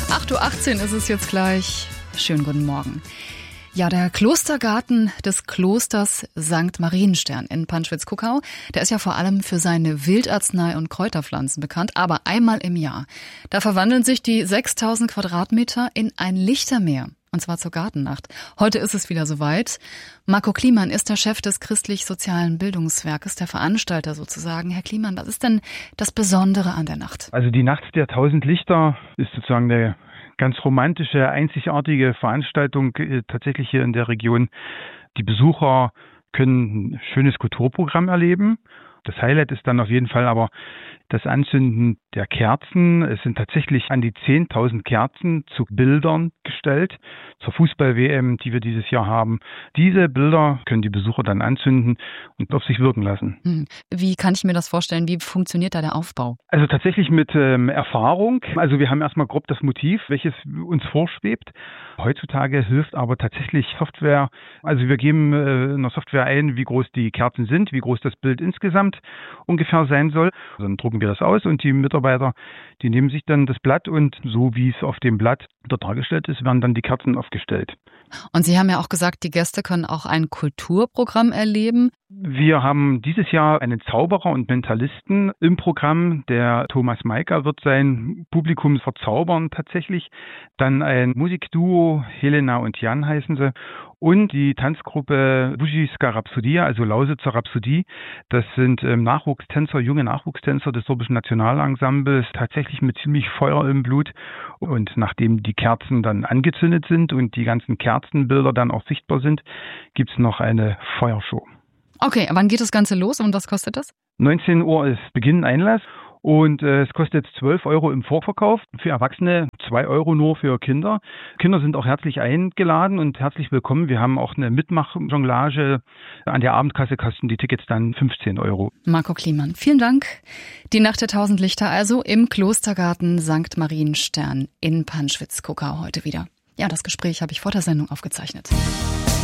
8:18 Uhr ist es jetzt gleich. Schönen guten Morgen. Ja, der Klostergarten des Klosters St. Marienstern in Panschwitz-Kuckau, der ist ja vor allem für seine Wildarznei- und Kräuterpflanzen bekannt, aber einmal im Jahr. Da verwandeln sich die 6000 Quadratmeter in ein Lichtermeer. Und zwar zur Gartennacht. Heute ist es wieder soweit. Marco Kliemann ist der Chef des christlich-sozialen Bildungswerkes, der Veranstalter sozusagen. Herr Kliemann, was ist denn das Besondere an der Nacht? Also die Nacht der 1000 Lichter ist sozusagen eine ganz romantische, einzigartige Veranstaltung tatsächlich hier in der Region. Die Besucher können ein schönes Kulturprogramm erleben. Das Highlight ist dann auf jeden Fall aber das Anzünden der Kerzen. Es sind tatsächlich an die 10.000 Kerzen zu Bildern gestellt, zur Fußball-WM, die wir dieses Jahr haben. Diese Bilder können die Besucher dann anzünden und auf sich wirken lassen. Wie kann ich mir das vorstellen? Wie funktioniert da der Aufbau? Also tatsächlich mit Erfahrung. Also wir haben erstmal grob das Motiv, welches uns vorschwebt. Heutzutage hilft aber tatsächlich Software. Also wir geben in der Software ein, wie groß die Kerzen sind, wie groß das Bild insgesamt ungefähr sein soll. Dann drucken wir das aus und die Mitarbeiter, die nehmen sich dann das Blatt und so wie es auf dem Blatt dort dargestellt ist, werden dann die Kerzen aufgestellt. Und Sie haben ja auch gesagt, die Gäste können auch ein Kulturprogramm erleben. Wir haben dieses Jahr einen Zauberer und Mentalisten im Programm. Der Thomas Maika wird sein Publikum verzaubern tatsächlich. Dann ein Musikduo, Helena und Jan heißen sie. Und die Tanzgruppe Bujiska Rhapsodia, also Lausitzer Rhapsodie. Das sind Nachwuchstänzer, junge Nachwuchstänzer des Sorbischen Nationalensembles, tatsächlich mit ziemlich Feuer im Blut. Und nachdem die Kerzen dann angezündet sind und die ganzen Kerzenbilder dann auch sichtbar sind, gibt's noch eine Feuershow. Okay, wann geht das Ganze los und was kostet das? 19 Uhr ist Beginn Einlass und es kostet 12 Euro im Vorverkauf. Für Erwachsene 2 Euro nur für Kinder. Kinder sind auch herzlich eingeladen und herzlich willkommen. Wir haben auch eine Mitmach-Jonglage. An der Abendkasse kosten die Tickets dann 15 Euro. Marco Kliemann, vielen Dank. Die Nacht der 1000 Lichter also im Klostergarten St. Marienstern in Panschwitz-Kuckau heute wieder. Ja, das Gespräch habe ich vor der Sendung aufgezeichnet.